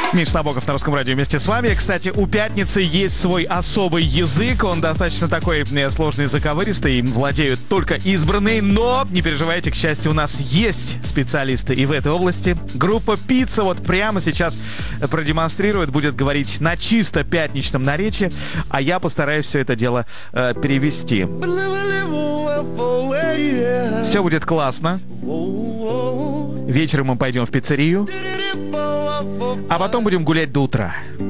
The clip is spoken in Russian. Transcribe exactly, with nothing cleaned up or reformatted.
Миш Набоков на Русском радио вместе с вами. Кстати, у «Пятницы» есть свой особый язык. Он достаточно такой сложный, заковыристый. Им владеют только избранные. Но, не переживайте, к счастью, у нас есть специалисты и в этой области. Группа «Пицца» вот прямо сейчас продемонстрирует, будет говорить на чисто пятничном наречии. А я постараюсь все это дело э, перевести. Все будет классно. Вечером мы пойдем в пиццерию. А потом будем гулять до утра.